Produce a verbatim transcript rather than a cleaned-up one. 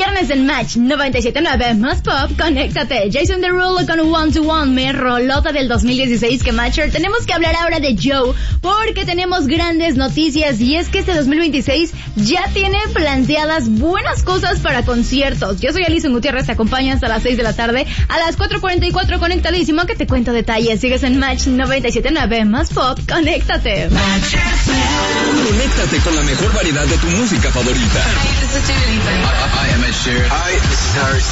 viernes en Match noventa y siete punto nueve, más pop, conéctate. Jason Derulo con One to One, mi rolota del dos mil dieciséis que Matcher. Tenemos que hablar ahora de Joe, porque tenemos grandes noticias, y es que este dos mil veintiséis ya tiene planteadas buenas cosas para conciertos. Yo soy Alison Gutiérrez, te acompaño hasta las seis de la tarde. A las cuatro cuarenta y cuatro conectadísimo, que te cuento detalles. Sigues en Match noventa y siete punto nueve, más pop, conéctate. Conéctate con la mejor variedad de tu música favorita. Hi, this is Dua Lipa. I, I am Ed Sheeran. Hi, this is Harry